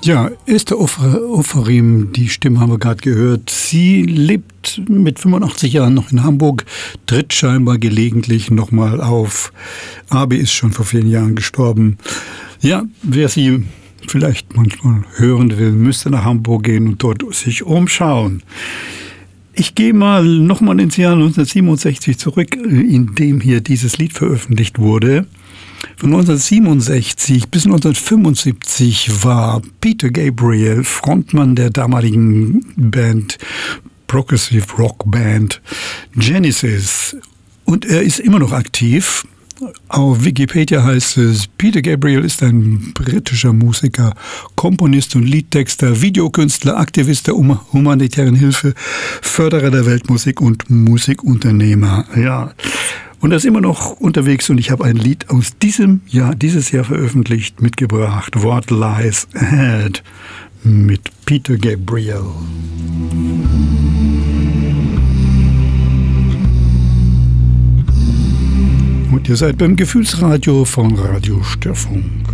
Ja, Esther Ofarim, die Stimme haben wir gerade gehört. Sie lebt mit 85 Jahren noch in Hamburg, tritt scheinbar gelegentlich nochmal auf. Abi ist schon vor vielen Jahren gestorben. Ja, wer sie vielleicht manchmal hören will, müsste nach Hamburg gehen und dort sich umschauen. Ich gehe nochmal ins Jahr 1967 zurück, in dem hier dieses Lied veröffentlicht wurde. Von 1967 bis 1975 war Peter Gabriel Frontmann der damaligen Band, Progressive Rock Band Genesis. Und er ist immer noch aktiv. Auf Wikipedia heißt es, Peter Gabriel ist ein britischer Musiker, Komponist und Liedtexter, Videokünstler, Aktivist der humanitären Hilfe, Förderer der Weltmusik und Musikunternehmer. Ja. Und er ist immer noch unterwegs und ich habe ein Lied aus dieses Jahr veröffentlicht, mitgebracht. What Lies Ahead mit Peter Gabriel. Und ihr seid beim Gefühlsradio von Radio Störfunk.